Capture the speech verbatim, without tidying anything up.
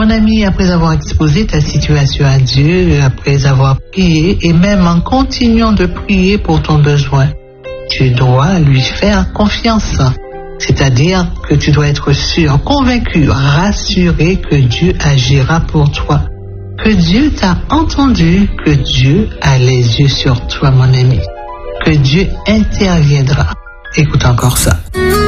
Mon ami, après avoir exposé ta situation à Dieu, après avoir prié et même en continuant de prier pour ton besoin, tu dois lui faire confiance. C'est-à-dire que tu dois être sûr, convaincu, rassuré que Dieu agira pour toi, que Dieu t'a entendu, que Dieu a les yeux sur toi, mon ami, que Dieu interviendra. Écoute encore ça.